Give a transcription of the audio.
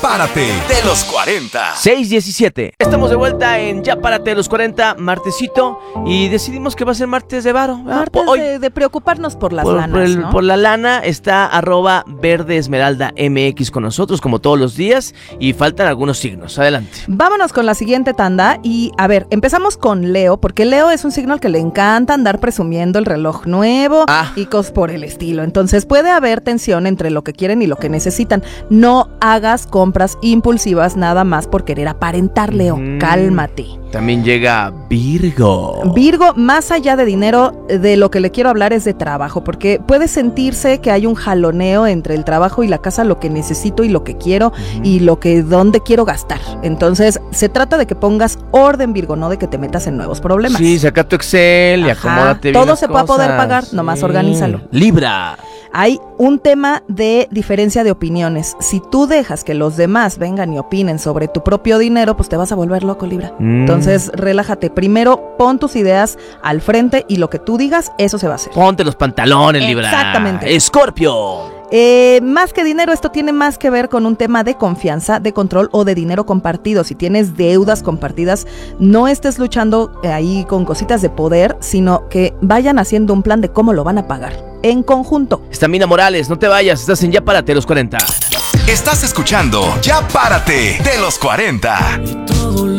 Párate de los 40. 6:17. Estamos de vuelta en Ya Párate de los 40, martesito, y decidimos que va a ser martes de varo. Martes de preocuparnos por las lanas, ¿no? Por la lana está @verdeesmeraldamx con nosotros, como todos los días, y faltan algunos signos. Adelante. Vámonos con la siguiente tanda y, a ver, empezamos con Leo, porque Leo es un signo al que le encanta andar presumiendo el reloj nuevo y cosas por el estilo. Entonces puede haber tensión entre lo que quieren y lo que necesitan. No hagas compras impulsivas nada más por querer aparentar, Leo. Cálmate. También llega Virgo. Virgo, más allá de dinero, de lo que le quiero hablar es de trabajo, porque puede sentirse que hay un jaloneo entre el trabajo y la casa, lo que necesito y lo que quiero y dónde quiero gastar. Entonces, se trata de que pongas orden, Virgo, no de que te metas en nuevos problemas. Sí, saca tu Excel y acomódate bien todo las se puede poder cosas. pagar, nomás organízalo. Libra. Hay un tema de diferencia de opiniones. Si tú dejas que los demás vengan y opinen sobre tu propio dinero, pues te vas a volver loco, Libra. Entonces, relájate. Primero, pon tus ideas al frente y lo que tú digas, eso se va a hacer. Ponte los pantalones, Libra. Exactamente. Escorpio. Más que dinero, esto tiene más que ver con un tema de confianza, de control o de dinero compartido. Si tienes deudas compartidas, no estés luchando ahí con cositas de poder, sino que vayan haciendo un plan de cómo lo van a pagar en conjunto. Estamina Morales, no te vayas, estás en Ya Párate de los 40. Estás escuchando Ya Párate de los 40. Y todo